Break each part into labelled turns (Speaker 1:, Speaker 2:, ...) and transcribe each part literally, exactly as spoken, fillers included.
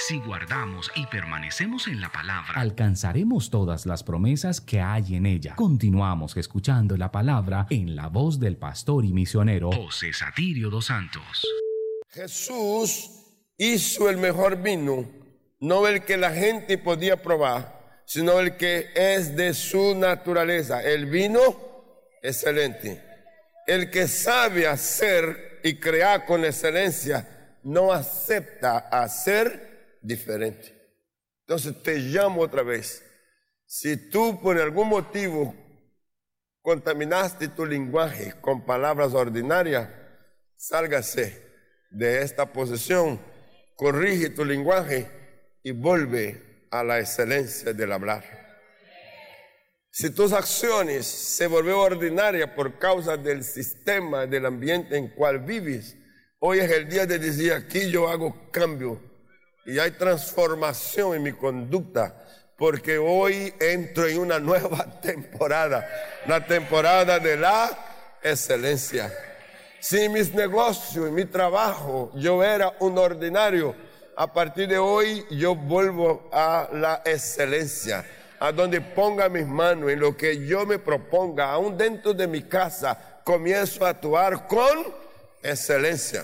Speaker 1: Si guardamos y permanecemos en la palabra,
Speaker 2: alcanzaremos todas las promesas que hay en ella. Continuamos escuchando la palabra en la voz del pastor y misionero
Speaker 1: José Satirio dos Santos.
Speaker 3: Jesús hizo el mejor vino, no el que la gente podía probar, sino el que es de su naturaleza. El vino excelente. El que sabe hacer y crear con excelencia no acepta hacer diferente. Entonces te llamo otra vez. Si tú por algún motivo contaminaste tu lenguaje con palabras ordinarias, sálgase de esta posición, corrige tu lenguaje y vuelve a la excelencia del hablar. Si tus acciones se volvieron ordinarias por causa del sistema, del ambiente en cual vives, hoy es el día de decir: aquí yo hago cambio y hay transformación en mi conducta, porque hoy entro en una nueva temporada, la temporada de la excelencia. Si en mis negocios, en mi trabajo, yo era un ordinario, a partir de hoy yo vuelvo a la excelencia, a donde ponga mis manos, en lo que yo me proponga, aún dentro de mi casa, comienzo a actuar con excelencia.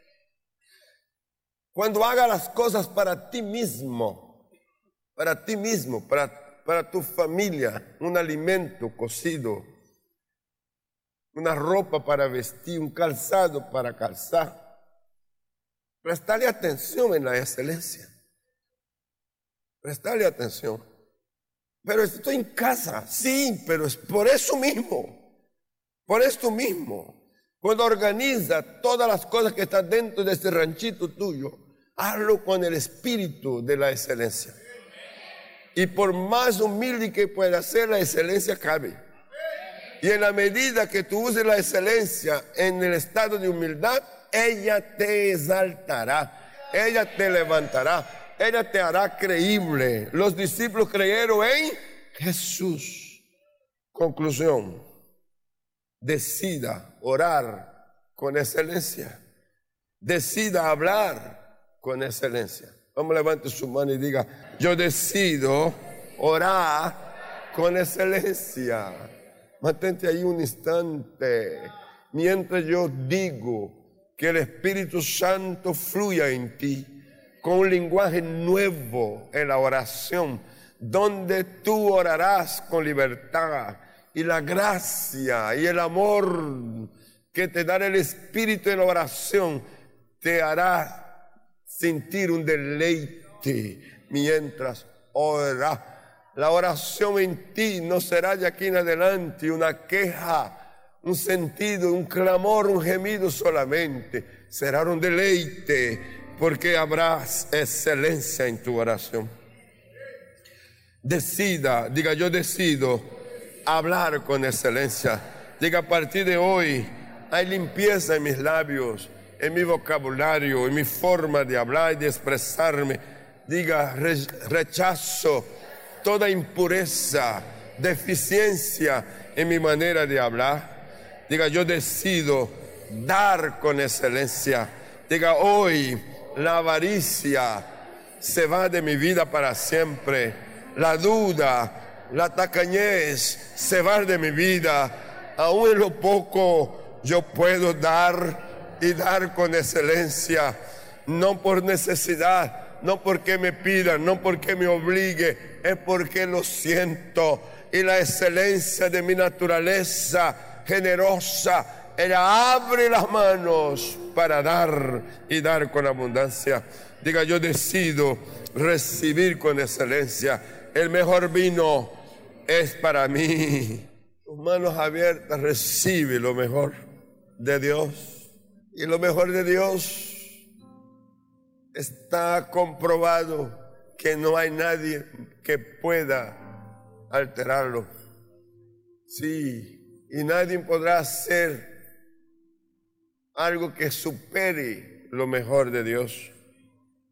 Speaker 3: Cuando hagas las cosas para ti mismo, para ti mismo, para, para tu familia, un alimento cocido, una ropa para vestir, un calzado para calzar, prestarle atención en la excelencia. Prestarle atención. Pero estoy en casa, sí, pero es por eso mismo, por esto mismo. Cuando organiza todas las cosas que están dentro de este ranchito tuyo, hazlo con el espíritu de la excelencia. Y por más humilde que pueda ser, la excelencia cabe. Y en la medida que tú uses la excelencia en el estado de humildad, ella te exaltará, ella te levantará, ella te hará creíble. Los discípulos creyeron en Jesús. Conclusión: decida orar con excelencia, decida hablar con excelencia. Vamos, levante su mano y diga: yo decido orar con excelencia. Mantente ahí un instante mientras yo digo que el Espíritu Santo fluya en ti con un lenguaje nuevo en la oración, donde tú orarás con libertad, y la gracia y el amor que te dará el Espíritu en la oración te hará sentir un deleite mientras oras. La oración en ti no será de aquí en adelante una queja, un sentido, un clamor, un gemido solamente. Será un deleite, porque habrá excelencia en tu oración. Decida, diga: yo decido hablar con excelencia. Diga: a partir de hoy hay limpieza en mis labios, en mi vocabulario, en mi forma de hablar y de expresarme. Diga: rechazo toda impureza, deficiencia en mi manera de hablar. Diga: yo decido dar con excelencia. Diga: hoy la avaricia se va de mi vida para siempre. La duda, la tacañez se va de mi vida. Aún en lo poco yo puedo dar y dar con excelencia, no por necesidad, no porque me pidan, no porque me obligue, es porque lo siento. Y la excelencia de mi naturaleza generosa, ella abre las manos para dar y dar con abundancia. Diga: yo decido recibir con excelencia. El mejor vino es para mí. Tus manos abiertas, recibe lo mejor de Dios. Y lo mejor de Dios está comprobado que no hay nadie que pueda alterarlo. Sí, y nadie podrá hacer algo que supere lo mejor de Dios.